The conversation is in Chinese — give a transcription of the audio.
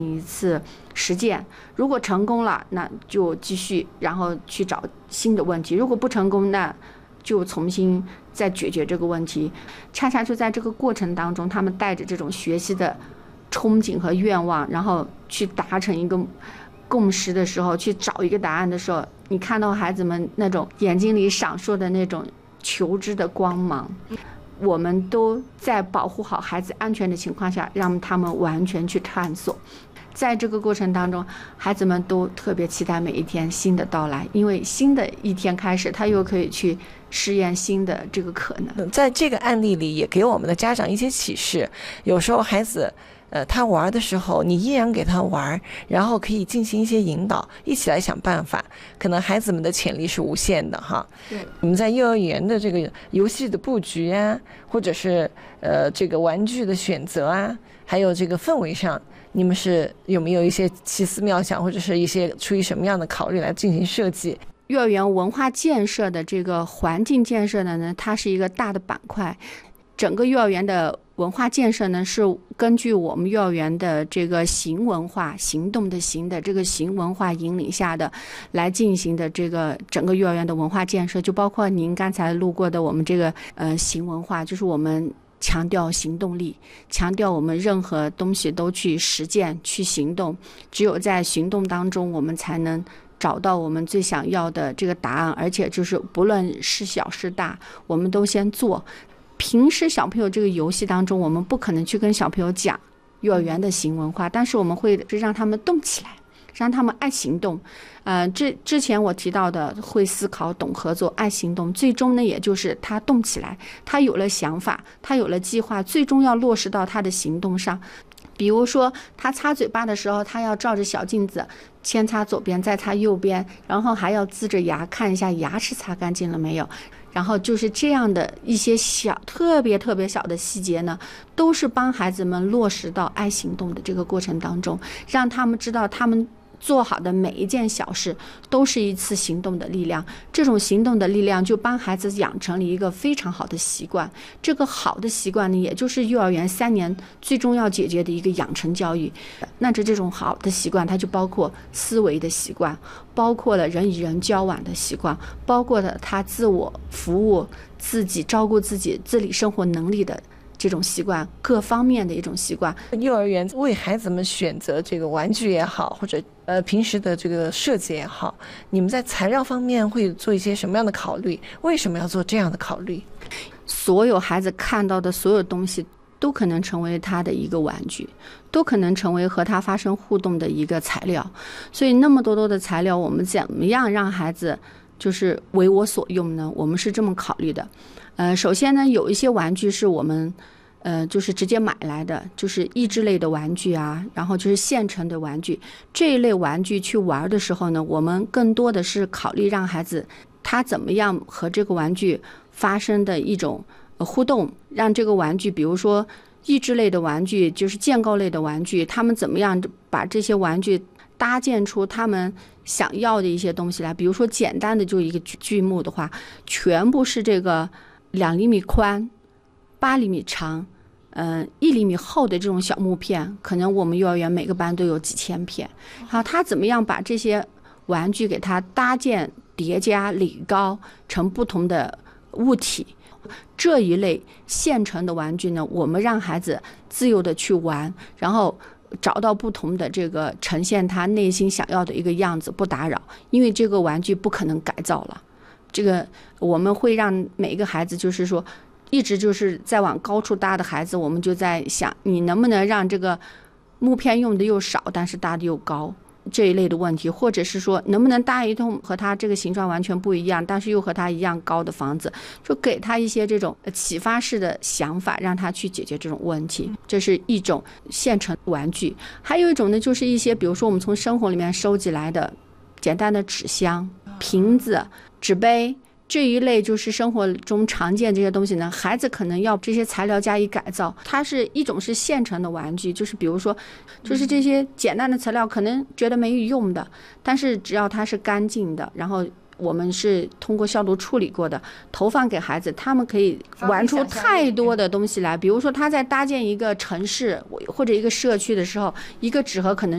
一次实践，如果成功了，那就继续，然后去找新的问题；如果不成功，那就重新再解决这个问题。恰恰就在这个过程当中，他们带着这种学习的憧憬和愿望，然后去达成一个共识的时候，去找一个答案的时候，你看到孩子们那种眼睛里闪烁的那种求知的光芒。我们都在保护好孩子安全的情况下，让他们完全去探索。在这个过程当中，孩子们都特别期待每一天新的到来，因为新的一天开始，他又可以去试验新的这个可能。 在这个案例里，也给我们的家长一些启示。有时候孩子他玩的时候，你依然给他玩，然后可以进行一些引导，一起来想办法。可能孩子们的潜力是无限的哈。 对， 你们在幼儿园的这个游戏的布局啊，或者是这个玩具的选择啊，还有这个氛围上，你们是有没有一些奇思妙想，或者是一些出于什么样的考虑来进行设计？ 幼儿园文化建设的这个环境建设呢，它是一个大的板块。整个幼儿园的文化建设呢，是根据我们幼儿园的这个行文化，行动的行的这个行文化引领下的来进行的这个整个幼儿园的文化建设，就包括您刚才路过的我们这个行文化，就是我们强调行动力，强调我们任何东西都去实践去行动，只有在行动当中我们才能找到我们最想要的这个答案，而且就是不论是小是大，我们都先做。平时小朋友这个游戏当中，我们不可能去跟小朋友讲幼儿园的行文化，但是我们会让他们动起来，让他们爱行动。之前我提到的会思考、懂合作、爱行动，最终呢，也就是他动起来，他有了想法，他有了计划，最终要落实到他的行动上。比如说他擦嘴巴的时候，他要照着小镜子先擦左边再擦右边，然后还要呲着牙看一下牙齿擦干净了没有。然后就是这样的一些特别小的细节呢，都是帮孩子们落实到爱行动的这个过程当中，让他们知道他们做好的每一件小事都是一次行动的力量。这种行动的力量就帮孩子养成了一个非常好的习惯。这个好的习惯呢，也就是幼儿园3年最终要解决的一个养成教育。那这种好的习惯，它就包括思维的习惯，包括了人与人交往的习惯，包括了他自我服务自己、照顾自己、自理生活能力的这种习惯，各方面的一种习惯。 幼儿园为孩子们选择这个玩具也好，或者平时的这个设计也好，你们在材料方面会做一些什么样的考虑？为什么要做这样的考虑？ 所有孩子看到的所有东西都可能成为他的一个玩具，都可能成为和他发生互动的一个材料。所以那么多的材料，我们怎么样让孩子就是为我所用呢？我们是这么考虑的。首先呢，有一些玩具是我们就是直接买来的，就是益智类的玩具啊，然后就是现成的玩具。这一类玩具去玩的时候呢，我们更多的是考虑让孩子他怎么样和这个玩具发生的一种互动，让这个玩具，比如说益智类的玩具，就是建构类的玩具，他们怎么样把这些玩具搭建出他们想要的一些东西来。比如说简单的就一个剧目的话，全部是这个2厘米宽、8厘米长、1厘米厚的这种小木片，可能我们幼儿园每个班都有几千片。好，他怎么样把这些玩具给它搭建、叠加、垒高成不同的物体？这一类现成的玩具呢，我们让孩子自由的去玩，然后找到不同的这个呈现他内心想要的一个样子，不打扰，因为这个玩具不可能改造了。这个我们会让每一个孩子，就是说一直就是在往高处搭的孩子，我们就在想你能不能让这个木片用的又少但是搭的又高，这一类的问题，或者是说能不能搭一栋和它这个形状完全不一样但是又和它一样高的房子，就给他一些这种启发式的想法，让他去解决这种问题。这是一种现成玩具。还有一种呢，就是一些比如说我们从生活里面收集来的简单的纸箱、瓶子、纸杯，这一类就是生活中常见这些东西呢，孩子可能要这些材料加以改造。它是一种是现成的玩具，就是比如说就是这些简单的材料可能觉得没有用的，但是只要它是干净的，然后我们是通过消毒处理过的，投放给孩子，他们可以玩出太多的东西来。比如说他在搭建一个城市或者一个社区的时候，一个纸盒可能